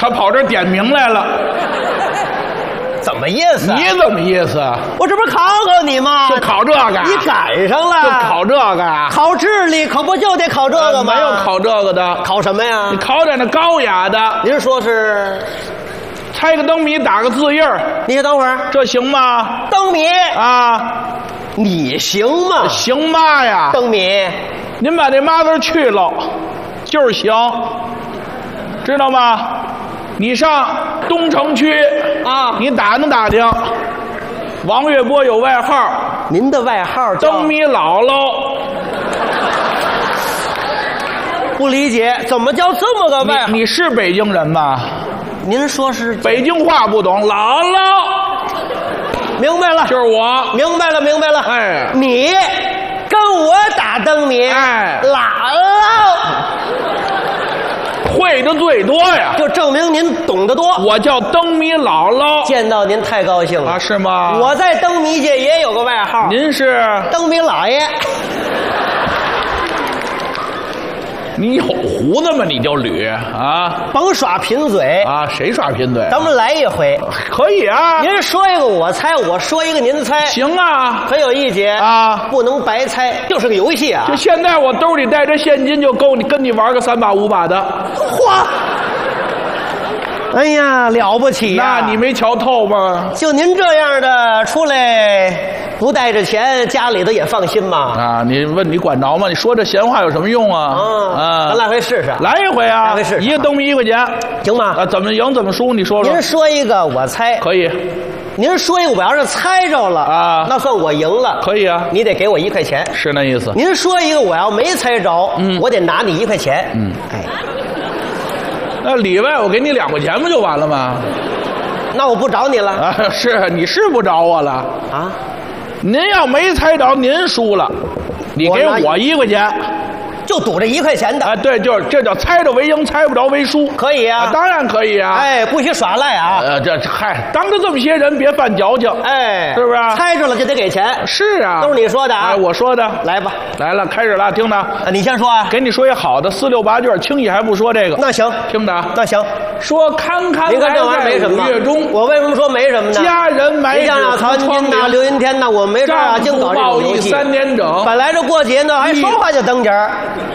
他跑这儿点名来了。 怎么意思？ 你怎么意思？ 我这不是考考你吗？ 就考这个？ 你赶上了？ 就考这个呀？ 考智力可不就得考这个吗？ 没有考这个的。 考什么呀？ 你考点那高雅的。 您说是？ 猜个灯谜，打个字印儿。 你先等会儿， 这行吗？ 灯谜啊， 你行吗？ 行吗呀？ 灯谜， 您把这妈字去了，就是行，知道吗？你上东城区啊， 你打听，王月波有外号， 您的外号叫灯谜姥姥。 不理解，怎么叫这么个外号？ 你是北京人吗？ 您说是北京话不懂，姥姥。 明白了， 就是我。 明白了。 哎， 你跟我打灯谜， 哎， 姥姥会的最多呀， 就证明您懂得多。 我叫灯谜姥姥。 见到您太高兴了啊？是吗？ 我在灯谜界也有个外号。 您是灯谜老爷。 你有胡子吗？你就捋啊！ 甭耍贫嘴啊！谁耍贫嘴？ 咱们来一回， 可以啊！ 您说一个我猜，我说一个您猜， 行啊！ 很有意节啊！ 不能白猜，就是个游戏啊！ 就现在我兜里带着现金，就够你跟你玩个3把5把的。 嚯！哎呀，了不起呀！ 那你没瞧透吗？ 就您这样的出来，不带着钱，家里头也放心吗？ 啊，你问你管着吗？你说这闲话有什么用啊？ 咱来回试试， 来一回啊！ 来回试试， 一个灯谜1块钱， 行吗？ 啊，怎么赢怎么输？你说说。 您说一个，我猜。 可以。 您说一个，我要是猜着了啊， 那算我赢了。 可以啊， 你得给我1块钱。 是那意思。 您说一个，我要没猜着，我得拿你1块钱。哎。 那里外我给你2块钱不就完了吗？ 那我不找你了啊！是你是不找我了啊？ 您要没猜着，您输了，你给我1块钱， 就赌这1块钱的。 啊，对，就是这叫猜着为赢，猜不着为输。 可以啊， 当然可以啊。 哎，不许耍赖啊！ 这嗨，当着这么些人别犯矫情， 哎， 是不是？ 猜着了就得给钱。 是啊， 都是你说的啊！ 哎，我说的。 来吧， 来了，开始了，听着。 你先说啊。 给你说一好的4、6、8句，轻易还不说这个。 那行， 听着啊。 那行。 说看看您看这玩意儿没什么。 5月中， 我为什么说没什么呢？ 家人买纸曹云金呐、刘云天呐，我没事啊，净搞这种游戏。 3年整， 本来这过节呢，还说话就登点儿，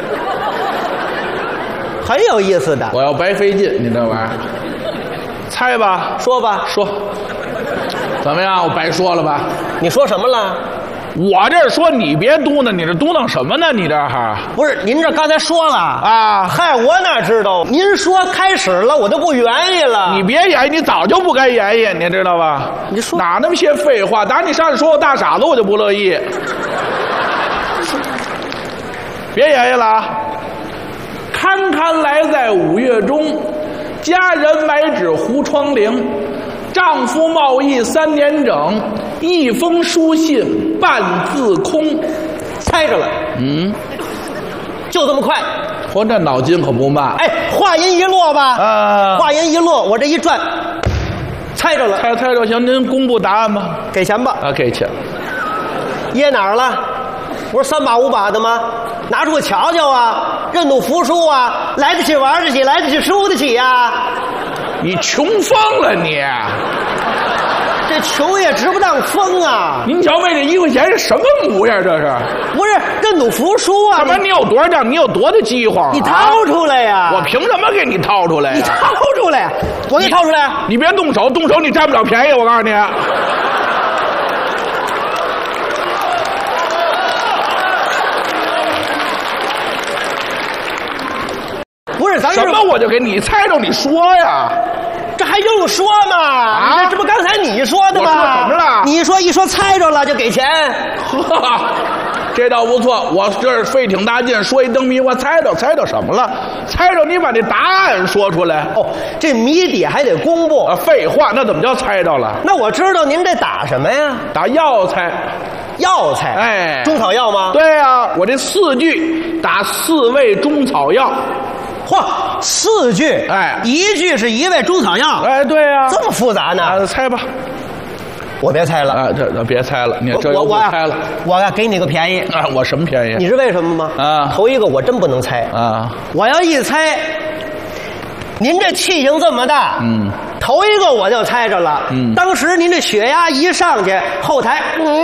很有意思的。 我要白费劲，你这玩意儿。猜吧， 说吧， 说。怎么样？我白说了吧？ 你说什么了？ 我这说你别嘟囔，你这嘟囔什么呢？你这哈不是您这刚才说了啊？ 嗨，我哪知道？您说开始了，我就不愿意了。 你别演绎，你早就不该演绎，你知道吧？ 你说哪那么些废话？打你上次说我大傻子，我就不乐意。别演绎了啊！堪堪来在5月中，家人买纸糊窗棂。丈夫贸易3年整，一封书信半字空。 猜着了，就这么快。 我这脑筋可不慢。 哎，话音一落吧。话音一落，我这一转，猜着了。 猜着行，您公布答案吧。 给钱吧。 啊，给钱。 掖哪儿了？不是3把5把的吗？拿出来瞧瞧啊！认赌服输啊！来得起玩得起，来得起输得起呀！ 你穷疯了你！ 这穷也值不当疯啊！ 您瞧为这1块钱是什么模样？这是不是认赌服输啊？ 怎么你有多少张？你有多大饥荒？ 你掏出来呀！ 我凭什么给你掏出来？ 你掏出来！我给你掏出来！ 你别动手，动手你占不了便宜。我告诉你。 不是，咱什么我就给你猜着，你说呀。 这还用说吗？啊，这不刚才你说的吗？ 我说什么了？ 你说一说猜着了就给钱。 呵，这倒不错。我这费挺大劲说一灯谜，我猜着什么了？猜着你把这答案说出来。 哦，这谜底还得公布。 废话，那怎么叫猜着了？ 那我知道您这打什么呀？ 打药材。 药材？ 哎， 中草药吗？ 对呀，我这4句打4味中草药。 嚯，4句， 哎 ，1句是1味中草药， 哎，对呀， 这么复杂呢？ 猜吧， 我别猜了啊，这别猜了，你这我猜了， 我要给你个便宜啊，我什么便宜？ 你知为什么吗？ 啊， 头一个我真不能猜啊， 我要一猜， 您这气性这么大，头一个我就猜着了，当时您这血压一上去，后台，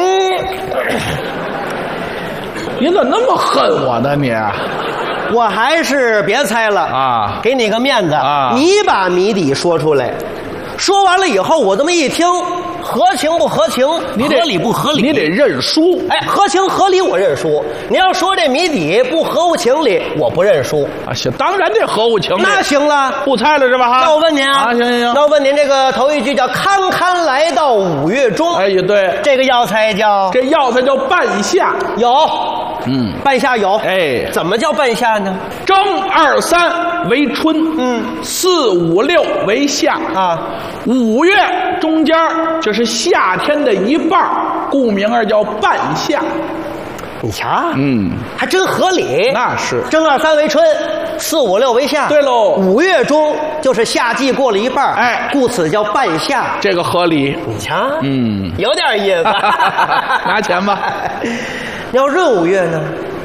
您怎么那么恨我呢你？ 我还是别猜了啊， 给你个面子啊， 你把谜底说出来，说完了以后，我这么一听，合情不合情， 你得合理不合理， 你得认输。 哎，合情合理我认输。你要说这谜底不合乎情理，我不认输。 啊，行，当然得合乎情理。 那行了， 不猜了是吧？哈， 那我问您啊， 行行行， 那我问您，这个头一句叫堪堪来到5月中， 哎，也对， 这个药材叫这药材叫半夏， 有，半夏有， 哎， 怎么叫半夏呢？ 正2、3为春，4、5、6为夏啊 ，5月中间就是夏天的一半，故名儿叫半夏。 你瞧，还真合理。 那是正2、3为春，4、5、6为夏。 对喽 5月中就是夏季过了一半， 哎故此叫半夏。 这个合理。 你瞧，有点意思。 拿钱吧。 你要闰5月呢？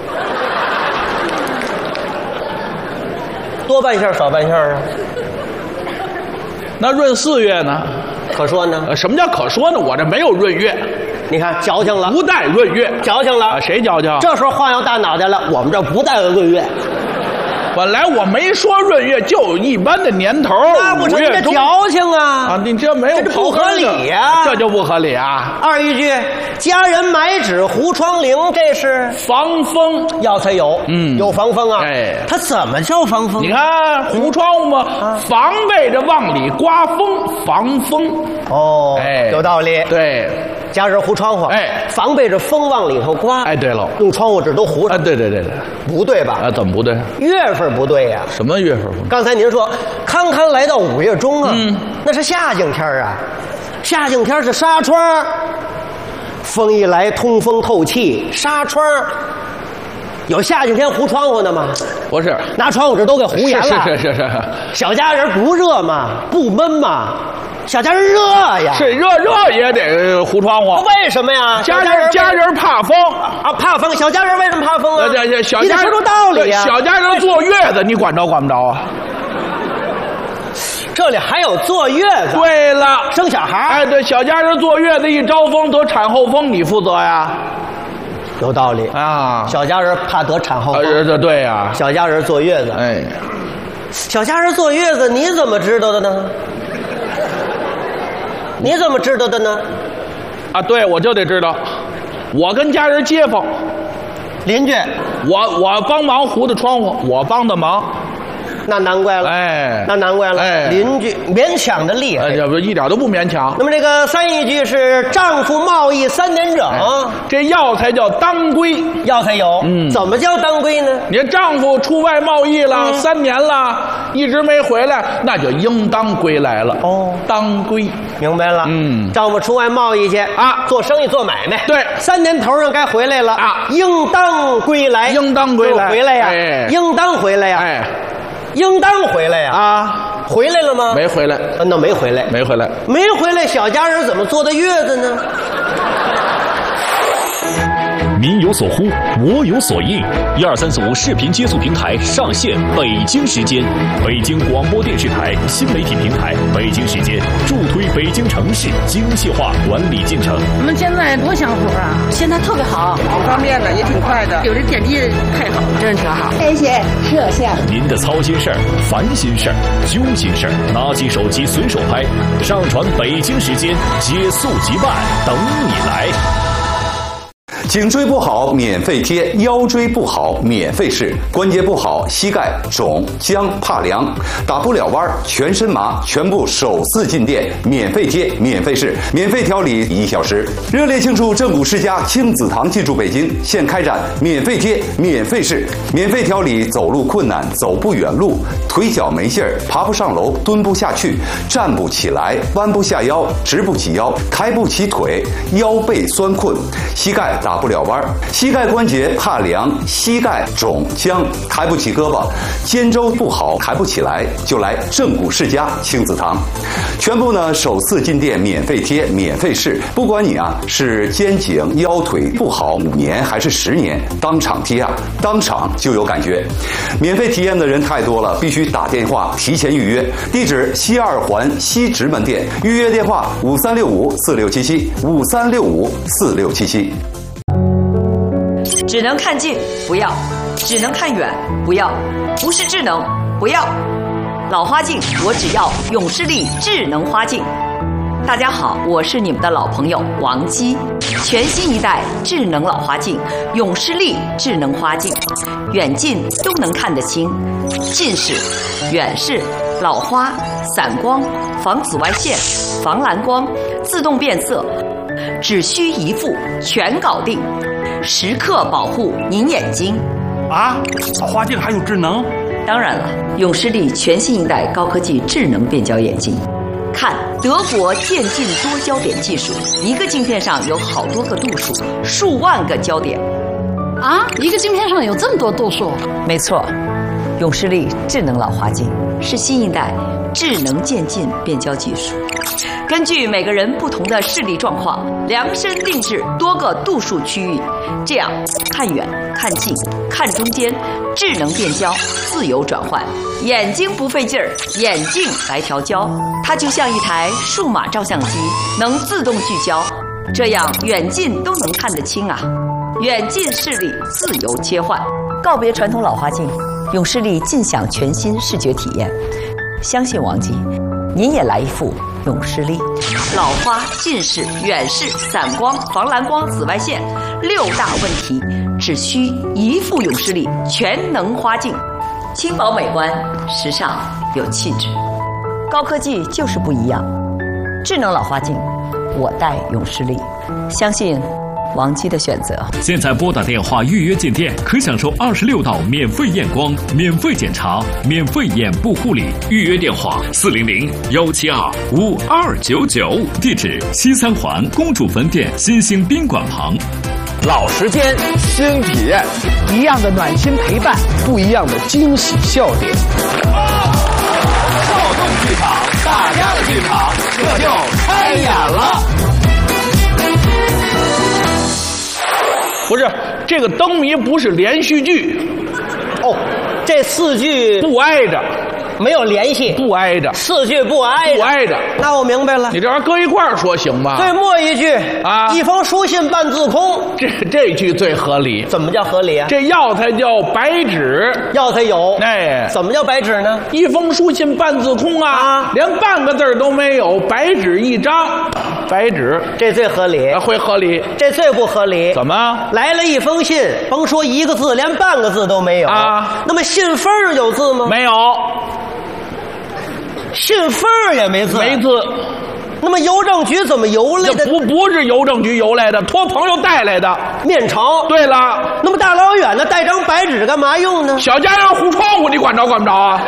多半夏少半夏啊？ 那闰4月呢？ 可说呢？ 什么叫可说呢？我这没有闰月， 你看矫情了， 不带闰月， 矫情了。 啊，谁矫情？ 这时候话要大脑袋了，我们这不带闰月。 本来我没说闰月，就有一般的年头。 那不成，你这矫情啊！ 啊，你这没有， 这不合理呀！ 这就不合理啊！ 二一句，家人买纸糊窗棂，这是防风药材有，有防风啊。 哎， 它怎么叫防风？ 你看糊窗户嘛，防备着往里刮风，防风。 哦， 哎， 有道理。 对， 家人糊窗户， 哎， 防备着风往里头刮。 哎，对了， 用窗户纸都糊上。 啊，对对对对， 不对吧？ 啊，怎么不对？ 月份不对呀。 什么月份？ 刚才您说堪堪来到5月中啊，那是夏景天啊，夏景天是纱窗，风一来通风透气，纱窗。有夏景天糊窗户的吗？ 不是， 拿窗户纸都给糊严了。 是。 小家人不热吗？不闷吗？小家人热呀。 是热也得糊窗户。 为什么呀？ 家人怕风啊，怕风。小家人为什么怕风啊？ 小家人你得说出道理呀。 小家人坐月子，你管着管不着啊？ 这里还有坐月子。 对了， 生小孩。 哎，对，小家人坐月子一招风得产后风，你负责呀？ 有道理啊！ 小家人怕得产后风， 对呀。 小家人坐月子， 哎， 小家人坐月子，你怎么知道的呢？你怎么知道的呢？ 啊，对，我就得知道，我跟家人街坊、 邻居， 我帮忙糊的窗户，我帮的忙。 那难怪了， 哎， 那难怪了， 哎， 邻居勉强的厉害， 这不一点都不勉强。 那么这个三一句是丈夫贸易3年整， 这药材叫当归， 药材有，怎么叫当归呢？ 你丈夫出外贸易了3年了，一直没回来，那就应当归来了。哦，当归， 明白了。丈夫出外贸易去啊，做生意做买卖， 对 ，3年头上该回来了啊，应当归来， 应当归来， 回来呀， 哎， 应当回来呀， 哎。 应当回来呀！ 啊， 回来了吗？ 没回来， 那没回来， 没回来， 没回来。小家人怎么坐的月子呢？ 民有所呼，我有所应。12345视频接送平台上线，北京时间，北京广播电视台新媒体平台，北京时间，助推北京城市精细化管理进程。 我们现在多享福啊！现在特别好， 挺方便的，也挺快的。 有这点滴太好，真是挺好。 谢谢摄像。 您的操心事儿、烦心事儿、揪心事儿，拿起手机随手拍，上传北京时间，接速即办，等你来。 颈椎不好免费贴，腰椎不好免费试，关节不好膝盖肿僵怕凉，打不了弯全身麻，全部首次进店，免费贴免费试，免费调理1小时。热烈庆祝正骨世家亲子堂进驻北京，现开展免费贴免费试，免费调理走路困难、走不远路、腿脚没劲儿、爬不上楼、蹲不下去、站不起来、弯不下腰、直不起腰、抬不起腿、腰背酸困、膝盖打打不了弯，膝盖关节怕凉，膝盖肿僵，抬不起胳膊，肩周不好，抬不起来，就来正骨世家亲子堂，全部呢首次进店免费贴，免费试，不管你啊是肩颈腰腿不好5年还是10年，当场贴啊，当场就有感觉。免费体验的人太多了，必须打电话提前预约。地址西2环西直门店，预约电话5365467753654677。 只能看近不要，只能看远不要，不是智能不要。老花镜我只要永视力智能花镜。大家好，我是你们的老朋友王姬。全新一代智能老花镜永视力智能花镜，远近都能看得清，近视、远视、老花、散光、防紫外线、防蓝光、自动变色，只需一副全搞定，时刻保护您眼睛。 啊，老花镜还有智能？ 当然了，永视力全新一代高科技智能变焦眼镜。看德国渐进多焦点技术，一个镜片上有好多个度数，数万个焦点。 啊，一个镜片上有这么多度数？ 没错，永视力智能老花镜是新一代智能渐进变焦技术，根据每个人不同的视力状况，量身定制多个度数区域，这样看远、看近、看中间，智能变焦，自由转换，眼睛不费劲儿，眼镜来调焦，它就像一台数码照相机，能自动聚焦，这样远近都能看得清啊！远近视力自由切换，告别传统老花镜，永视力尽享全新视觉体验。相信王姬，您也来一副永视力。老花、近视、远视、散光、防蓝光、紫外线6大问题，只需一副永视力全能花镜，轻薄美观，时尚有气质，高科技就是不一样。智能老花镜，我戴永视力，相信王姬的选择。 现在拨打电话预约进店，可享受26道免费验光、免费检查、免费眼部护理。预约电话400-172-5299，地址西3环公主坟店新兴宾馆旁。 老时间，新体验，一样的暖心陪伴，不一样的惊喜笑点。 少动剧场，大家的剧场，这就开演了。 不是，这个灯谜不是连续剧。 哦，这4句不挨着， 没有联系， 不挨着 4句不挨着， 不挨着。 那我明白了。 你这玩意儿搁一块儿说行吗？ 最末一句啊， 一封书信半自空， 这句最合理。 怎么叫合理啊？ 这药材叫白纸， 药材有， 哎， 怎么叫白纸呢？ 一封书信半自空啊，连半个字儿都没有，白纸一张，白纸， 这最合理， 会合理。 这最不合理。 怎么来了一封信，甭说一个字，连半个字都没有啊？ 那么信封有字吗？ 没有。 信封也没字， 没字。 那么邮政局怎么邮来的？ 不是邮政局邮来的，托朋友带来的。 面朝。 对了， 那么大老远的带张白纸干嘛用呢？ 小家人糊窗户，你管着管不着啊？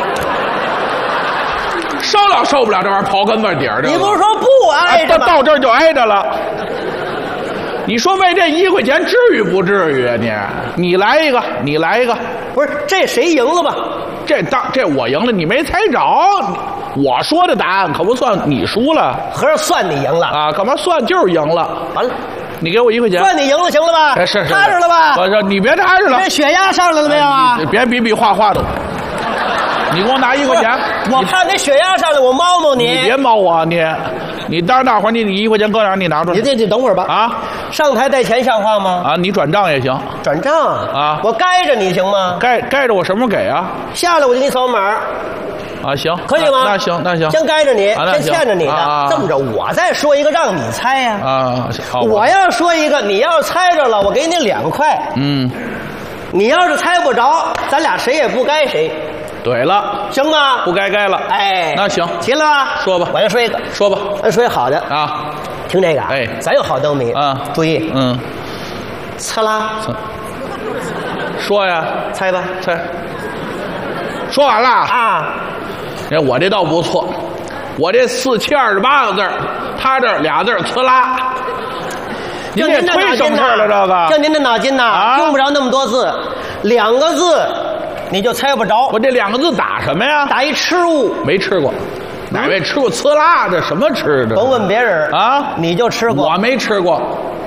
受不了这玩意儿刨根问底儿的。 你不是说不挨着吗？ 到这儿就挨着了。你说为这1块钱至于不至于啊你来一个，你来一个。 不是，这谁赢了吧？ 这我赢了，你没猜着。我说的答案可不算你输了， 合着算你赢了啊？干嘛算就是赢了？ 完了， 你给我1块钱， 算你赢了，行了吧？ 是踏实了吧？ 不是，你别踏实了。 这血压上来了没有啊？ 别比比划划的。你给我拿1块钱， 我怕你血压上来，我猫猫你。 你别猫我，你当着大伙儿，你1块钱搁哪儿？你拿出来。 你等会儿吧。 啊， 上台带钱像话吗？ 啊，你转账也行。 转账啊？ 我该着你行吗？ 该着我什么时候给啊？ 下来我就给你扫码。 啊，行， 可以吗？ 那行。 先该着你， 先欠着你的。 啊， 这么着，我再说一个让你猜呀。 啊，好。 我要说一个，你要猜着了，我给你2块。 嗯。 你要是猜不着，咱俩谁也不该谁。 对了， 行吗？ 不该了。 哎， 那行， 齐了吧？ 说吧， 我先说一个。 说吧， 说一好的啊。 听这个啊， 哎， 咱有好灯谜啊， 注意。呲啦。 说呀， 猜吧， 猜。说完了啊。 我这倒不错，我这4728个字，他这俩字呲啦。 您这忒省事了，这个。 就您的脑筋呐，用不着那么多字，2个字你就猜不着。 我这2个字打什么呀？ 打一吃物， 没吃过。哪位吃过呲辣的？什么吃的？ 甭问别人啊， 你就吃过。 我没吃过。